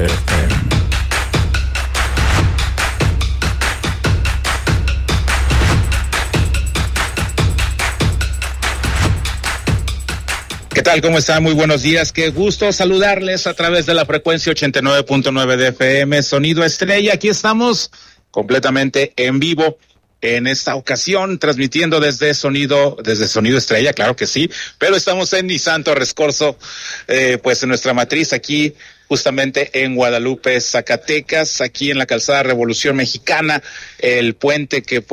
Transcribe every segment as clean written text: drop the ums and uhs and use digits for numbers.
FM. ¿Qué tal? ¿Cómo están? Muy buenos días. Qué gusto saludarles a través de la frecuencia 89.9 de FM, Sonido Estrella. Aquí estamos completamente en vivo en esta ocasión, transmitiendo desde Sonido Estrella, claro que sí, pero estamos en Nissan Torres Corzo, pues en nuestra matriz aquí, justamente en Guadalupe, Zacatecas, aquí en la calzada Revolución Mexicana, el puente que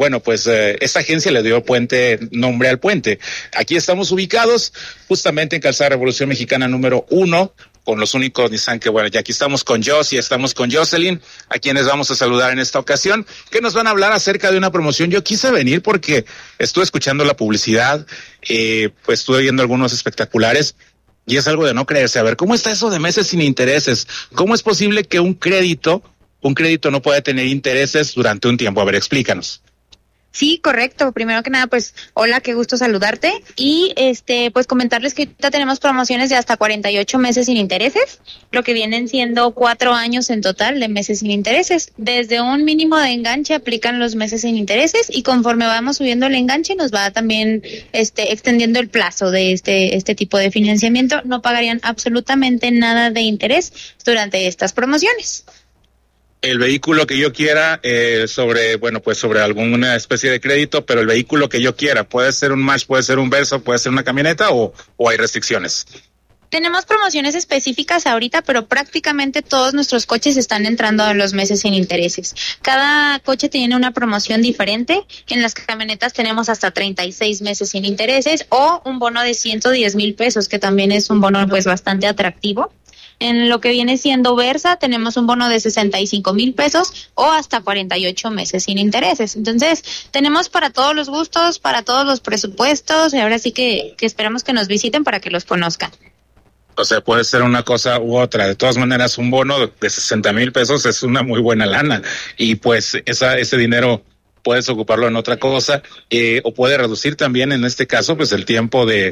esta agencia le dio nombre al puente. Aquí estamos ubicados justamente en calzada Revolución Mexicana número 1, con los únicos Nissan que, ya aquí estamos con Jos y estamos con Jocelyn, a quienes vamos a saludar en esta ocasión, que nos van a hablar acerca de una promoción. Yo quise venir porque estuve escuchando la publicidad, pues estuve viendo algunos espectaculares, y es algo de no creerse. A ver, ¿cómo está eso de meses sin intereses? ¿Cómo es posible que un crédito no pueda tener intereses durante un tiempo? A ver, explícanos. Sí, correcto. Primero que nada, pues, hola, qué gusto saludarte. Y pues comentarles que ahorita tenemos promociones de hasta 48 meses sin intereses, lo que vienen siendo 4 años en total de meses sin intereses. Desde un mínimo de enganche aplican los meses sin intereses, y conforme vamos subiendo el enganche nos va también extendiendo el plazo de este tipo de financiamiento. No pagarían absolutamente nada de interés durante estas promociones. El vehículo que yo quiera, sobre alguna especie de crédito, pero el vehículo que yo quiera, puede ser un March, puede ser un Versa, puede ser una camioneta, o hay restricciones. Tenemos promociones específicas ahorita, pero prácticamente todos nuestros coches están entrando a los meses sin intereses. Cada coche tiene una promoción diferente. En las camionetas tenemos hasta 36 meses sin intereses, o un bono de 110,000 pesos, que también es un bono pues bastante atractivo. En lo que viene siendo Versa, tenemos un bono de 65,000 pesos o hasta 48 meses sin intereses. Entonces, tenemos para todos los gustos, para todos los presupuestos, y ahora sí que esperamos que nos visiten para que los conozcan. O sea, puede ser una cosa u otra. De todas maneras, un bono de 60,000 pesos es una muy buena lana, y pues ese dinero puedes ocuparlo en otra cosa, o puede reducir también, en este caso, pues el tiempo de,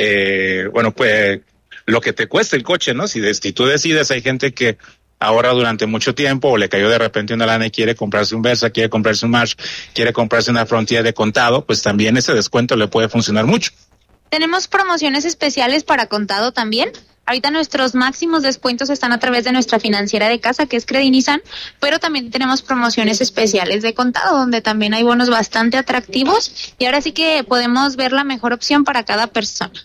lo que te cuesta el coche, ¿no? Si tú decides, hay gente que ahora durante mucho tiempo, o le cayó de repente una lana y quiere comprarse un Versa, quiere comprarse un March, quiere comprarse una Frontier de contado, pues también ese descuento le puede funcionar mucho. Tenemos promociones especiales para contado también. Ahorita nuestros máximos descuentos están a través de nuestra financiera de casa, que es Credit Nissan, pero también tenemos promociones especiales de contado, donde también hay bonos bastante atractivos, y ahora sí que podemos ver la mejor opción para cada persona.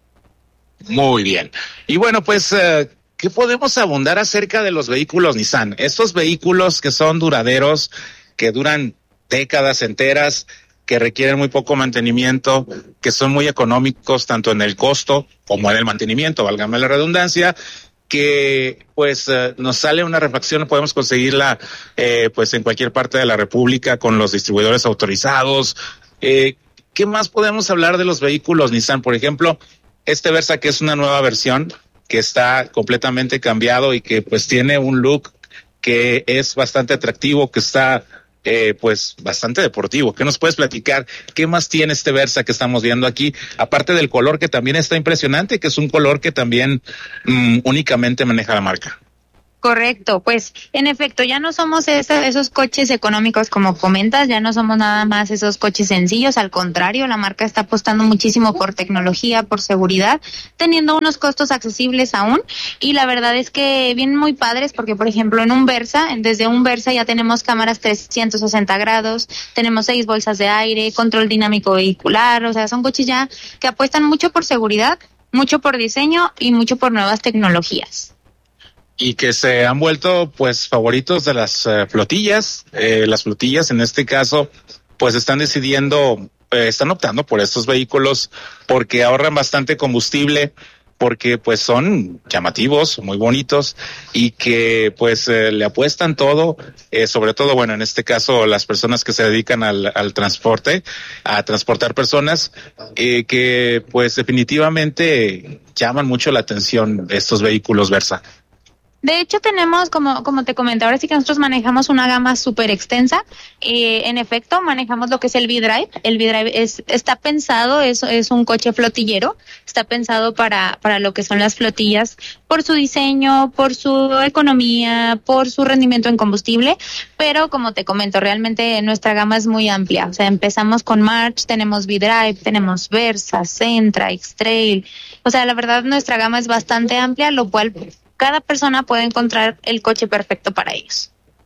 Muy bien. Y bueno, pues, ¿qué podemos abundar acerca de los vehículos Nissan? Estos vehículos que son duraderos, que duran décadas enteras, que requieren muy poco mantenimiento, que son muy económicos tanto en el costo como en el mantenimiento, válgame la redundancia, que pues nos sale una refacción, podemos conseguirla pues en cualquier parte de la República con los distribuidores autorizados. ¿Qué más podemos hablar de los vehículos Nissan? Por ejemplo, este Versa, que es una nueva versión, que está completamente cambiado y que pues tiene un look que es bastante atractivo, que está pues bastante deportivo. ¿Qué nos puedes platicar? ¿Qué más tiene este Versa que estamos viendo aquí? Aparte del color, que también está impresionante, que es un color que también únicamente maneja la marca. Correcto, pues en efecto ya no somos esos coches económicos como comentas, ya no somos nada más esos coches sencillos, al contrario, la marca está apostando muchísimo por tecnología, por seguridad, teniendo unos costos accesibles aún, y la verdad es que vienen muy padres porque, por ejemplo, desde un Versa ya tenemos cámaras 360 grados, tenemos 6 bolsas de aire, control dinámico vehicular, o sea, son coches ya que apuestan mucho por seguridad, mucho por diseño y mucho por nuevas tecnologías. Y que se han vuelto pues favoritos de las flotillas. Las flotillas en este caso pues están optando por estos vehículos porque ahorran bastante combustible, porque pues son llamativos, muy bonitos, y que pues le apuestan todo, sobre todo, bueno, en este caso las personas que se dedican al transporte, a transportar personas, que pues definitivamente llaman mucho la atención estos vehículos Versa. De hecho, tenemos, como te comenté, ahora sí que nosotros manejamos una gama súper extensa. En efecto, manejamos lo que es el V-Drive. El V-Drive está pensado, es un coche flotillero, está pensado para lo que son las flotillas, por su diseño, por su economía, por su rendimiento en combustible, pero como te comento, realmente nuestra gama es muy amplia. O sea, empezamos con March, tenemos V-Drive, tenemos Versa, Sentra, X-Trail. O sea, la verdad, nuestra gama es bastante amplia, lo cual cada persona puede encontrar el coche perfecto para ellos.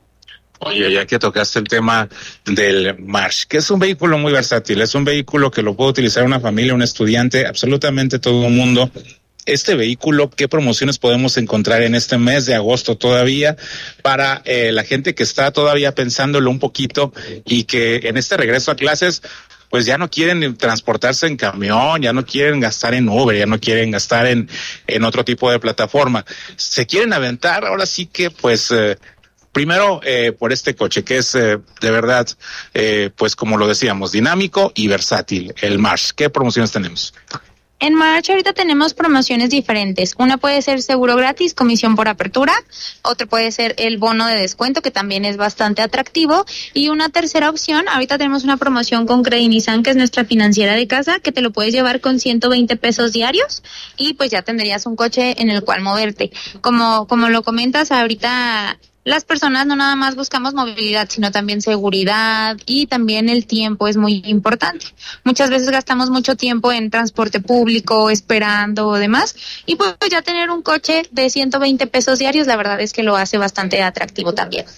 Oye, ya que tocaste el tema del March, que es un vehículo muy versátil, es un vehículo que lo puede utilizar una familia, un estudiante, absolutamente todo el mundo. Este vehículo, ¿qué promociones podemos encontrar en este mes de agosto todavía para la gente que está todavía pensándolo un poquito y que en este regreso a clases pues ya no quieren transportarse en camión, ya no quieren gastar en Uber, ya no quieren gastar en otro tipo de plataforma? Se quieren aventar, ahora sí que pues primero por este coche que es de verdad, pues como lo decíamos, dinámico y versátil, el March. ¿Qué promociones tenemos? En March ahorita tenemos promociones diferentes. Una puede ser seguro gratis, comisión por apertura. Otra puede ser el bono de descuento, que también es bastante atractivo. Y una tercera opción, ahorita tenemos una promoción con Credit Nissan, que es nuestra financiera de casa, que te lo puedes llevar con 120 pesos diarios y pues ya tendrías un coche en el cual moverte. Como lo comentas, ahorita las personas no nada más buscamos movilidad, sino también seguridad, y también el tiempo es muy importante. Muchas veces gastamos mucho tiempo en transporte público, esperando o demás, y pues ya tener un coche de 120 pesos diarios, la verdad es que lo hace bastante atractivo también.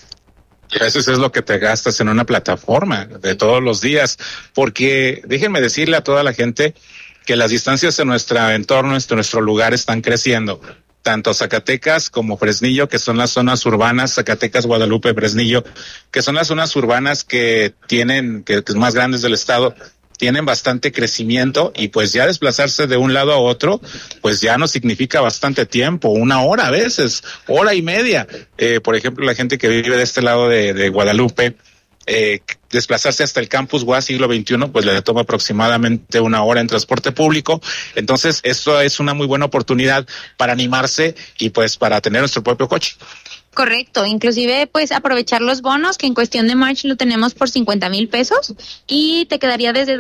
A veces es lo que te gastas en una plataforma de todos los días, porque déjenme decirle a toda la gente que las distancias en nuestro entorno, en nuestro lugar, están creciendo. Tanto Zacatecas como Fresnillo, que son las zonas urbanas, Zacatecas, Guadalupe, Fresnillo, que son las zonas urbanas que es más grandes del estado, tienen bastante crecimiento, y pues ya desplazarse de un lado a otro, pues ya nos significa bastante tiempo, 1 hora a veces, 1 hora y media. Por ejemplo, la gente que vive de este lado de Guadalupe, desplazarse hasta el campus UAS siglo XXI, pues le toma aproximadamente 1 hora en transporte público. Entonces, eso es una muy buena oportunidad para animarse y pues para tener nuestro propio coche. Correcto, inclusive pues aprovechar los bonos, que en cuestión de March lo tenemos por 50,000 pesos y te quedaría desde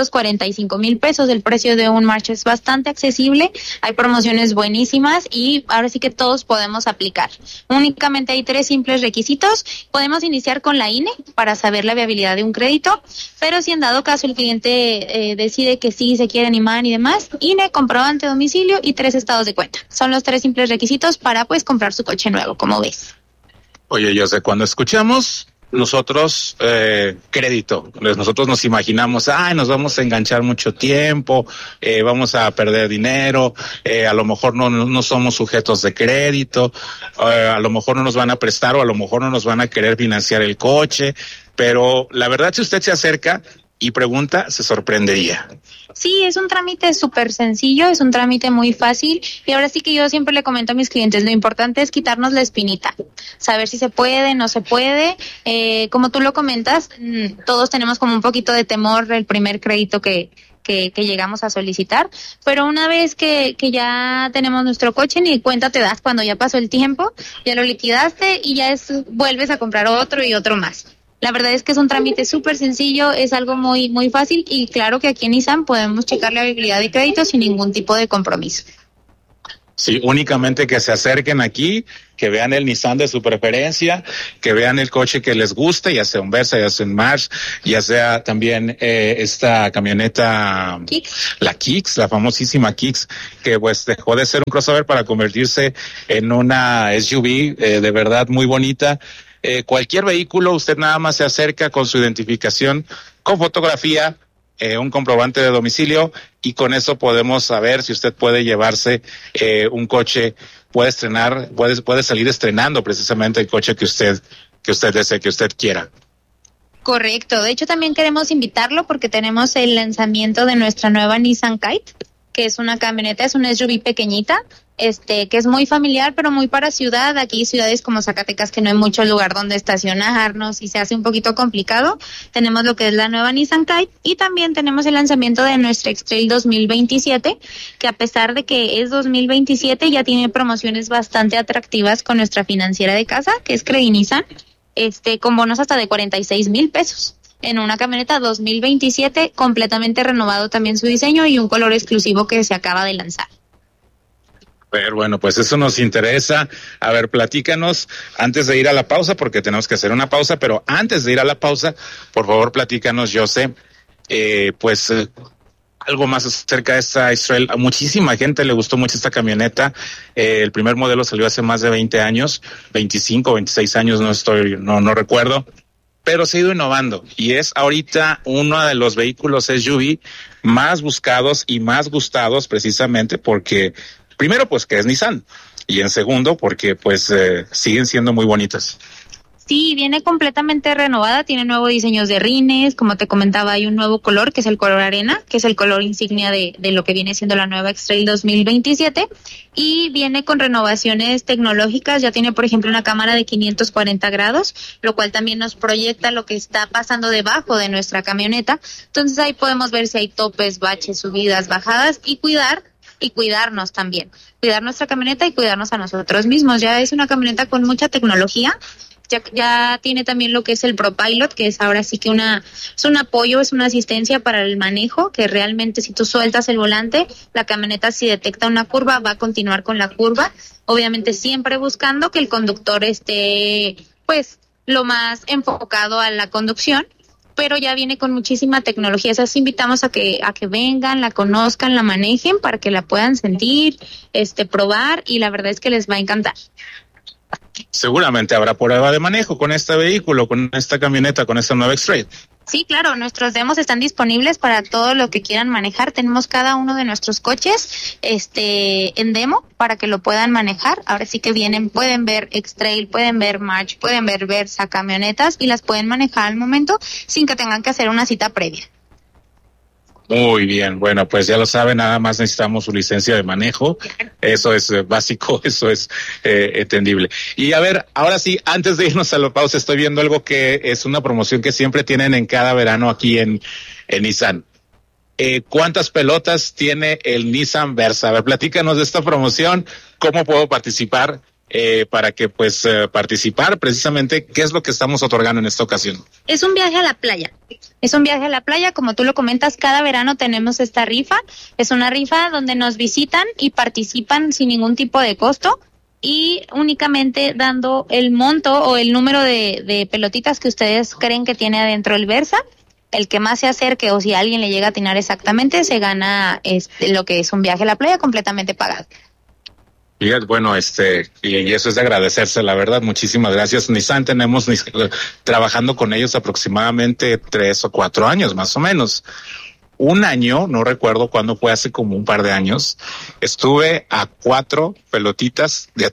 245,000 pesos. El precio de un March es bastante accesible, hay promociones buenísimas y ahora sí que todos podemos aplicar. Únicamente hay 3 simples requisitos. Podemos iniciar con la INE para saber la viabilidad de un crédito, pero si en dado caso el cliente decide que sí se quiere animar y demás, INE, comprobante de domicilio y 3 estados de cuenta. Son los 3 simples requisitos para pues comprar su coche nuevo, como ves. Oye, yo sé, cuando escuchamos nosotros crédito, nosotros nos imaginamos, nos vamos a enganchar mucho tiempo, vamos a perder dinero, a lo mejor no somos sujetos de crédito, a lo mejor no nos van a prestar o a lo mejor no nos van a querer financiar el coche, pero la verdad, si usted se acerca y pregunta, se sorprendería. Sí, es un trámite súper sencillo, es un trámite muy fácil, y ahora sí que yo siempre le comento a mis clientes, lo importante es quitarnos la espinita, saber si se puede, no se puede. Como tú lo comentas, todos tenemos como un poquito de temor el primer crédito que llegamos a solicitar, pero una vez que ya tenemos nuestro coche, ni cuenta te das cuando ya pasó el tiempo, ya lo liquidaste y ya vuelves a comprar otro y otro más. La verdad es que es un trámite súper sencillo, es algo muy, muy fácil, y claro que aquí en Nissan podemos checar la viabilidad de crédito sin ningún tipo de compromiso. Sí, únicamente que se acerquen aquí, que vean el Nissan de su preferencia, que vean el coche que les guste, ya sea un Versa, ya sea un March, ya sea también esta camioneta, Kicks. La Kicks, la famosísima Kicks, que pues dejó de ser un crossover para convertirse en una SUV de verdad muy bonita. Cualquier vehículo, usted nada más se acerca con su identificación, con fotografía, un comprobante de domicilio, y con eso podemos saber si usted puede llevarse un coche, puede salir estrenando precisamente el coche que usted desee, que usted quiera. Correcto. De hecho, también queremos invitarlo porque tenemos el lanzamiento de nuestra nueva Nissan Kite, que es una camioneta, es una SUV pequeñita, que es muy familiar, pero muy para ciudad. Aquí ciudades como Zacatecas, que no hay mucho lugar donde estacionarnos y se hace un poquito complicado. Tenemos lo que es la nueva Nissan Kite y también tenemos el lanzamiento de nuestra X-Trail 2027, que a pesar de que es 2027 ya tiene promociones bastante atractivas con nuestra financiera de casa, que es Credit Nissan, con bonos hasta de 46,000 pesos. En una camioneta 2027, completamente renovado también su diseño y un color exclusivo que se acaba de lanzar. Pero bueno, pues eso nos interesa. A ver, platícanos antes de ir a la pausa, porque tenemos que hacer una pausa, pero antes de ir a la pausa, por favor, platícanos, José, algo más acerca de esta X-Trail. A muchísima gente le gustó mucho esta camioneta. El primer modelo salió hace más de 20 años, 25, 26 años, no recuerdo, pero se ha ido innovando y es ahorita uno de los vehículos SUV más buscados y más gustados, precisamente porque primero, pues que es Nissan, y en segundo, porque pues siguen siendo muy bonitas. Sí, viene completamente renovada, tiene nuevos diseños de rines, como te comentaba, hay un nuevo color, que es el color arena, que es el color insignia de lo que viene siendo la nueva X-Trail 2027, y viene con renovaciones tecnológicas. Ya tiene, por ejemplo, una cámara de 540 grados, lo cual también nos proyecta lo que está pasando debajo de nuestra camioneta. Entonces ahí podemos ver si hay topes, baches, subidas, bajadas, y cuidarnos también, cuidar nuestra camioneta y cuidarnos a nosotros mismos. Ya es una camioneta con mucha tecnología, ya tiene también lo que es el ProPilot, que es ahora sí que es un apoyo, es una asistencia para el manejo, que realmente si tú sueltas el volante, la camioneta si detecta una curva va a continuar con la curva, obviamente siempre buscando que el conductor esté pues lo más enfocado a la conducción, pero ya viene con muchísima tecnología. Así invitamos a que vengan, la conozcan, la manejen para que la puedan sentir, probar, y la verdad es que les va a encantar. Seguramente habrá prueba de manejo con este vehículo, con esta camioneta, con esta nueva X-Trail. Sí, claro, nuestros demos están disponibles para todo lo que quieran manejar. Tenemos cada uno de nuestros coches en demo para que lo puedan manejar. Ahora sí que pueden ver X-Trail, pueden ver March, pueden ver Versa, camionetas, y las pueden manejar al momento sin que tengan que hacer una cita previa. Muy bien, bueno, pues ya lo saben, nada más necesitamos su licencia de manejo, eso es básico, eso es entendible. Y a ver, ahora sí, antes de irnos a la pausa, estoy viendo algo que es una promoción que siempre tienen en cada verano aquí en Nissan. ¿Cuántas pelotas tiene el Nissan Versa? A ver, platícanos de esta promoción, ¿cómo puedo participar? Para que participar precisamente, ¿qué es lo que estamos otorgando en esta ocasión? Es un viaje a la playa. Es un viaje a la playa, como tú lo comentas, cada verano tenemos esta rifa. Es una rifa donde nos visitan y participan sin ningún tipo de costo y únicamente dando el monto o el número de pelotitas que ustedes creen que tiene adentro el Versa. El que más se acerque, o si alguien le llega a atinar exactamente, se gana lo que es un viaje a la playa completamente pagado. Bueno, y eso es de agradecerse, la verdad. Muchísimas gracias. Nissan, tenemos trabajando con ellos aproximadamente 3 o 4 años, más o menos. Un año, no recuerdo cuándo fue, hace como un par de años, estuve a 4 pelotitas de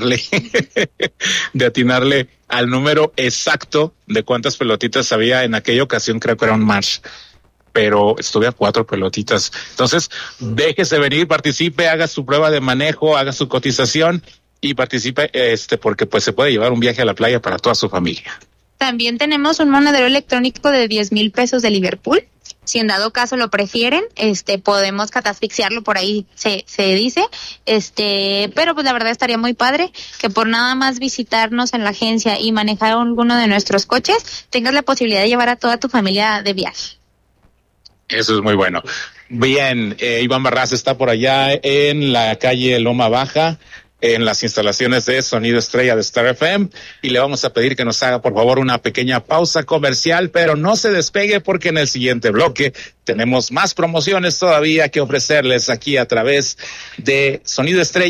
atinarle al número exacto de cuántas pelotitas había en aquella ocasión. Creo que era un March, pero estuve a 4 pelotitas. Entonces, déjese venir, participe, haga su prueba de manejo, haga su cotización y participe, porque pues se puede llevar un viaje a la playa para toda su familia. También tenemos un monedero electrónico de 10,000 pesos de Liverpool. Si en dado caso lo prefieren, podemos catafixearlo, por ahí se dice, pero pues la verdad estaría muy padre que por nada más visitarnos en la agencia y manejar alguno de nuestros coches, tengas la posibilidad de llevar a toda tu familia de viaje. Eso es muy bueno. Bien, Iván Barraza está por allá en la calle Loma Baja, en las instalaciones de Sonido Estrella de Star FM, y le vamos a pedir que nos haga por favor una pequeña pausa comercial, pero no se despegue porque en el siguiente bloque tenemos más promociones todavía que ofrecerles aquí a través de Sonido Estrella.